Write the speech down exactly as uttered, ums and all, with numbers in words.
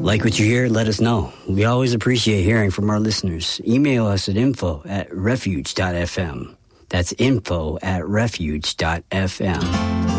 Like what you hear, let us know. We always appreciate hearing from our listeners. Email us at info at refuge dot f m. That's info at refuge dot f m.